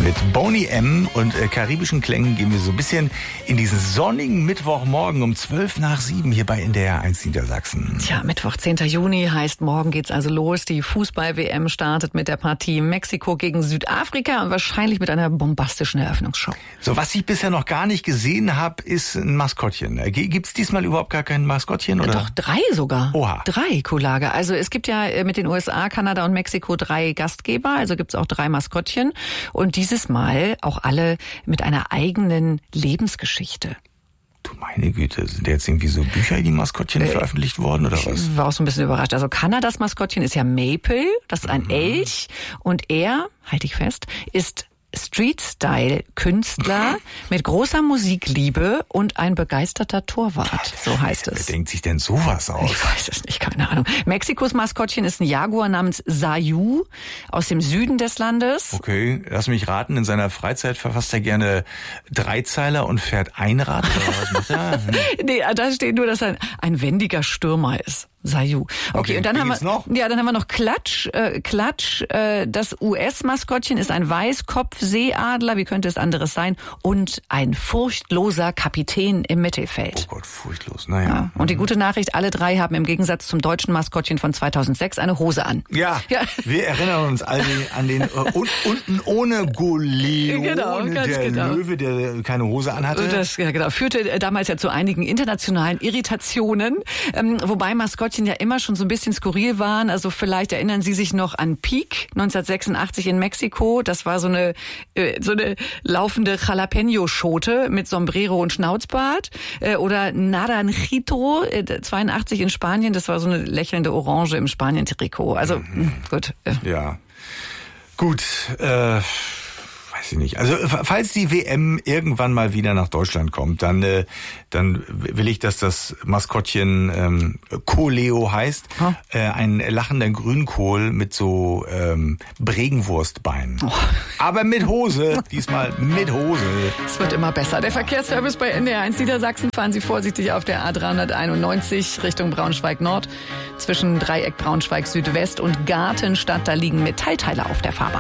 Mit Boney M. und karibischen Klängen gehen wir so ein bisschen in diesen sonnigen Mittwochmorgen um 7:12 hier bei NDR 1 Niedersachsen. Tja, Mittwoch, 10. Juni heißt, morgen geht's also los. Die Fußball-WM startet mit der Partie Mexiko gegen Südafrika und wahrscheinlich mit einer bombastischen Eröffnungsshow. So, was ich bisher noch gar nicht gesehen habe, ist ein Maskottchen. Gibt's diesmal überhaupt gar kein Maskottchen? Oder? Doch, 3 sogar. Oha. 3, Kuhlage. Also es gibt ja mit den USA, Kanada und Mexiko 3 Gastgeber, also gibt's auch 3 Maskottchen. Und dieses Mal auch alle mit einer eigenen Lebensgeschichte. Du meine Güte, sind da jetzt irgendwie so Bücher, die Maskottchen veröffentlicht worden oder was? Ich war auch so ein bisschen überrascht. Also Kanadas Maskottchen ist ja Maple, das ist ein Elch. Und er, halte ich fest, ist Street-Style-Künstler mit großer Musikliebe und ein begeisterter Torwart, so heißt es. Wer denkt sich denn sowas aus? Ich weiß es nicht, keine Ahnung. Mexikos Maskottchen ist ein Jaguar namens Sayu aus dem Süden des Landes. Okay, lass mich raten, in seiner Freizeit verfasst er gerne Dreizeiler und fährt Einrad, oder was macht er? Nee, da steht nur, dass er ein wendiger Stürmer ist. Sayu. Okay, und dann haben wir noch? Ja, dann haben wir noch Klatsch. Klatsch, das US-Maskottchen ist ein Weißkopfseeadler, wie könnte es anderes sein? Und ein furchtloser Kapitän im Mittelfeld. Oh Gott, furchtlos, naja. Ja. Und die gute Nachricht, alle 3 haben im Gegensatz zum deutschen Maskottchen von 2006 eine Hose an. Ja. Wir erinnern uns alle an den unten ohne Goleo, genau, der Löwe, der keine Hose anhatte. Das führte damals ja zu einigen internationalen Irritationen, wobei Maskottchen ja immer schon so ein bisschen skurril waren. Also vielleicht erinnern Sie sich noch an Peak 1986 in Mexiko. Das war so eine laufende Jalapeno-Schote mit Sombrero und Schnauzbart. Oder Naranjito 82 in Spanien. Das war so eine lächelnde Orange im Spanien-Trikot. Also gut. Ja, gut. Weiß ich nicht. Also falls die WM irgendwann mal wieder nach Deutschland kommt, dann will ich, dass das Maskottchen Koleo heißt. Ein lachender Grünkohl mit so Bregenwurstbeinen. Oh. Aber mit Hose, diesmal mit Hose. Es wird immer besser. Der Verkehrsservice bei NDR 1 Niedersachsen. Fahren Sie vorsichtig auf der A391 Richtung Braunschweig Nord. Zwischen Dreieck Braunschweig Südwest und Gartenstadt, da liegen Metallteile auf der Fahrbahn.